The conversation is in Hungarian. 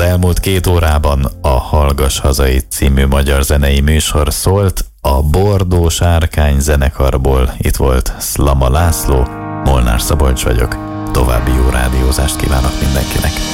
elmúlt 2 órában a Hallgass Hazait című magyar zenei műsor szólt. A Bordó Sárkány zenekarból itt volt Szlama László, Molnár Szabolcs vagyok. További jó rádiózást kívánok mindenkinek.